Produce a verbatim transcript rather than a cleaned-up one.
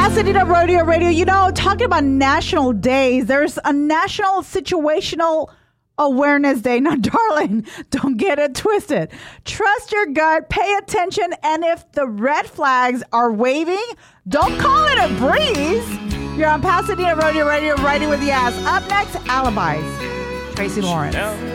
Pasadena Rodeo Radio. You know, talking about national days, there's a National Situational Awareness Day. Now, darling, don't get it twisted. Trust your gut, pay attention, and if the red flags are waving, don't call it a breeze. You're on Pasadena Rodeo Radio, riding with the ass. Up next, Alibis. Tracy Lawrence.